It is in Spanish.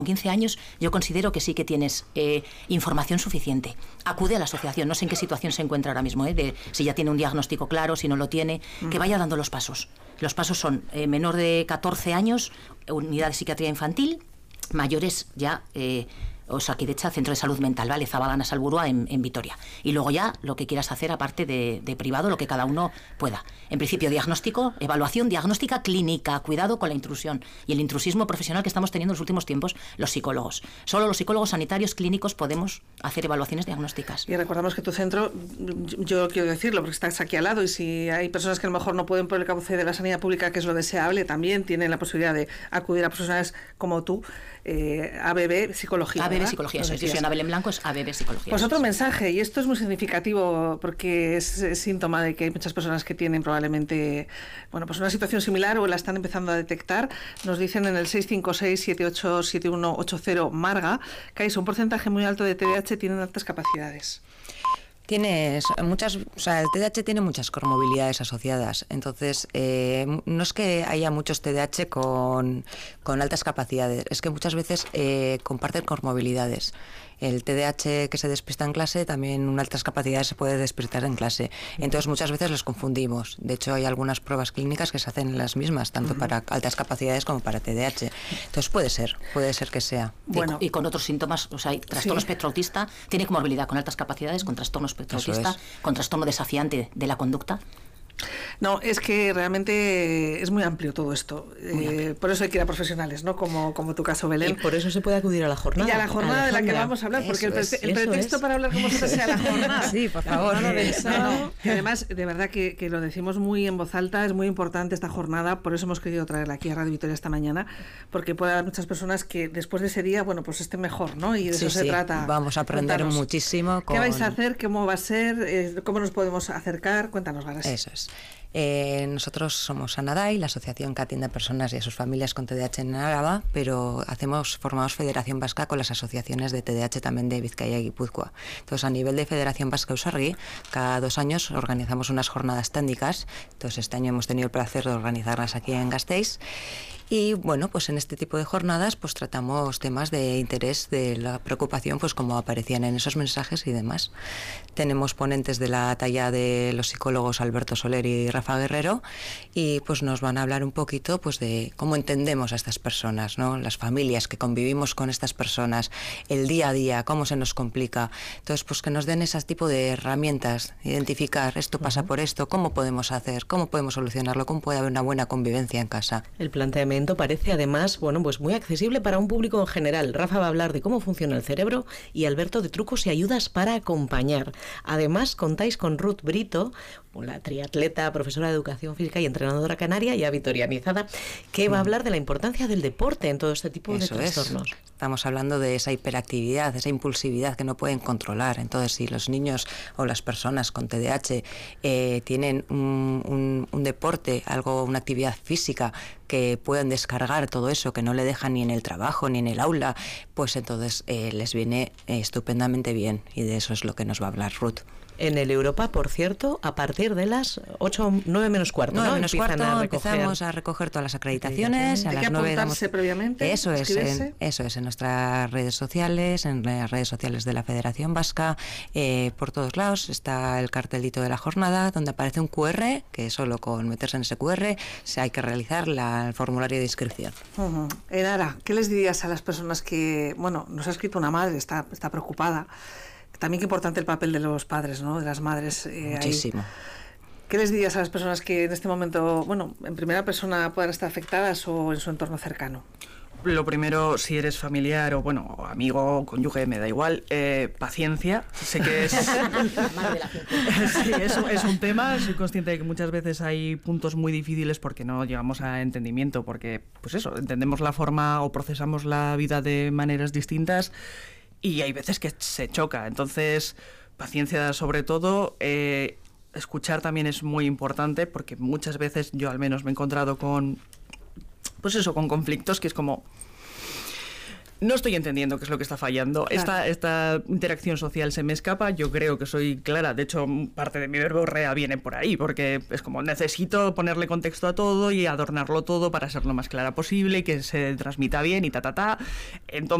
15 años yo considero que sí que tienes información suficiente. Acude a la asociación, no sé en qué situación se encuentra ahora mismo, de si ya tiene un diagnóstico claro, si no lo tiene, que vaya dando los pasos. Los pasos son menor de 14 años, unidad de psiquiatría infantil, mayores ya... Osakidetza, Centro de Salud Mental, ¿vale? Zabalana Salburua en Vitoria. Y luego ya lo que quieras hacer, aparte de privado, lo que cada uno pueda. En principio, diagnóstico, evaluación diagnóstica clínica, cuidado con la intrusión y el intrusismo profesional que estamos teniendo en los últimos tiempos los psicólogos. Solo los psicólogos sanitarios clínicos podemos hacer evaluaciones diagnósticas. Y recordamos que tu centro, yo quiero decirlo porque estás aquí al lado, y si hay personas que a lo mejor no pueden por el cauce de la sanidad pública, que es lo deseable, también tienen la posibilidad de acudir a profesionales como tú, ABB Psicología. ABB Psicología, eso es. Yo soy Ana Belén Blanco, es ABB Psicología. Pues otro mensaje, y esto es muy significativo porque es síntoma de que hay muchas personas que tienen probablemente, bueno, pues una situación similar o la están empezando a detectar. Nos dicen en el 656-787180 Marga que hay un porcentaje muy alto de TDAH, tienen altas capacidades. Tienes muchas, o sea, el TDAH tiene muchas comorbilidades asociadas, entonces no es que haya muchos TDAH con altas capacidades, es que muchas veces comparten comorbilidades. El TDAH que se despista en clase, también en altas capacidades se puede despistar en clase. Entonces muchas veces los confundimos. De hecho hay algunas pruebas clínicas que se hacen las mismas, tanto para altas capacidades como para TDAH. Entonces puede ser que sea. Bueno, y con otros síntomas, o sea, hay trastorno espectro autista, tiene comorbilidad con altas capacidades, con trastorno espectro autista, con trastorno desafiante de la conducta. No, es que realmente es muy amplio todo esto. Por eso hay que ir a profesionales, ¿no? Como tu caso, Belén. Y por eso se puede acudir a la jornada. Y a la jornada de la que vamos a hablar, porque el pretexto para hablar con vosotros sea la jornada. Sí, por favor. Y además, de verdad que lo decimos muy en voz alta, es muy importante esta jornada, por eso hemos querido traerla aquí a Radio Vitoria esta mañana, porque puede haber muchas personas que después de ese día, bueno, pues estén mejor, ¿no? Y de eso se trata. Vamos a aprender muchísimo. ¿Qué vais a hacer? ¿Cómo va a ser? ¿Cómo nos podemos acercar? Cuéntanos, Garas. Eso es. Nosotros somos Anadai, la asociación que atiende a personas y a sus familias con TDAH en Álava, pero formamos Federación Vasca con las asociaciones de TDAH también de Vizcaya y Guipúzcoa. Entonces, a nivel de Federación Vasca Eusarri, cada 2 años organizamos unas jornadas técnicas. Entonces, este año hemos tenido el placer de organizarlas aquí en Gasteiz. Y bueno, pues en este tipo de jornadas pues tratamos temas de interés, de la preocupación, pues como aparecían en esos mensajes y demás. Tenemos ponentes de la talla de los psicólogos Alberto Soler y Rafa Guerrero, y pues nos van a hablar un poquito pues de cómo entendemos a estas personas, ¿no? Las familias que convivimos con estas personas, el día a día, cómo se nos complica. Entonces, pues que nos den ese tipo de herramientas, identificar esto pasa por esto, cómo podemos hacer, cómo podemos solucionarlo, cómo puede haber una buena convivencia en casa. El planteamiento parece además, bueno, pues muy accesible para un público en general. Rafa va a hablar de cómo funciona el cerebro y Alberto de trucos y ayudas para acompañar. Además, contáis con Ruth Brito, la triatleta, profesora de educación física y entrenadora canaria, ya vitorianizada, que va a hablar de la importancia del deporte en todo este tipo de trastornos. Estamos hablando de esa hiperactividad, esa impulsividad que no pueden controlar. Entonces, si los niños o las personas con TDAH tienen un deporte, una actividad física que puedan descargar todo eso, que no le dejan ni en el trabajo ni en el aula, pues entonces les viene estupendamente bien, y de eso es lo que nos va a hablar Ruth. En el Europa, por cierto, a partir de las 9 menos cuarto, 9 menos cuarto empezamos a recoger todas las acreditaciones. ¿Hay que apuntarse previamente? Eso es, en nuestras redes sociales, en las redes sociales de la Federación Vasca, por todos lados está el cartelito de la jornada, donde aparece un QR, que solo con meterse en ese QR hay que realizar el formulario de inscripción. Enara, ¿qué les dirías a las personas que, bueno, nos ha escrito una madre, está preocupada? También qué importante el papel de los padres, ¿no? De las madres. Muchísimo. ¿Qué les dirías a las personas que en este momento, bueno, en primera persona puedan estar afectadas o en su entorno cercano? Lo primero, si eres familiar o, bueno, amigo, cónyuge, me da igual, paciencia. Sé que es... sí, es un tema. Soy consciente de que muchas veces hay puntos muy difíciles porque no llegamos a entendimiento, porque, pues eso, entendemos la forma o procesamos la vida de maneras distintas y hay veces que se choca. Entonces, paciencia sobre todo. Escuchar también es muy importante porque muchas veces yo al menos me he encontrado con... pues eso, con conflictos que es como... no estoy entendiendo qué es lo que está fallando. Claro. Esta interacción social se me escapa. Yo creo que soy clara. De hecho, parte de mi verborrea viene por ahí, porque es como necesito ponerle contexto a todo y adornarlo todo para ser lo más clara posible y que se transmita bien y ta. Entonces,